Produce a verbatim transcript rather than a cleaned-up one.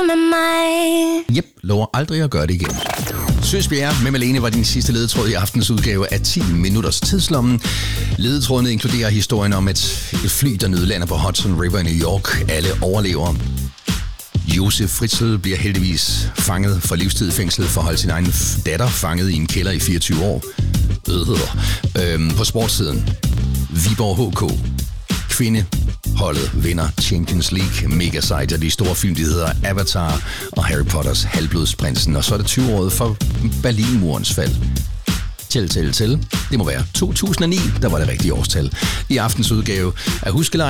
med mig. Jep, lover aldrig at gøre det igen. Søsbjerg med Malene var din sidste ledetråd i aftens udgave af ti minutters tidslommen. Ledetrådene inkluderer historien om et, et fly, der nødlander på Hudson River i New York. Alle overlever. Josef Fritzl bliver heldigvis fanget for livstid i fængsel for at holde sin egen datter fanget i en kælder i fireogtyve år. Øh, øhm, på sportssiden. Viborg H K. Kvindeholdet vinder Champions League. Mega sejt, og de store film, de hedder Avatar og Harry Potters Halvblodsprinsen. Og så er det tyve-året for Berlinmurens fald. Tæl, tæl, tæl. Det må være to tusind og ni, der var det rigtige årstal. I aftens udgave af Huskelejen